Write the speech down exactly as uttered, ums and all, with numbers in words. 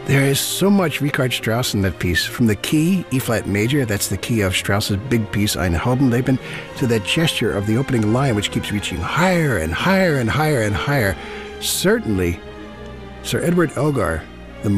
There is so much Richard Strauss in that piece, from the key, E-flat major, that's the key of Strauss's big piece, Ein Heldenleben, to that gesture of the opening line, which keeps reaching higher and higher and higher and higher. Certainly, Sir Edward Elgar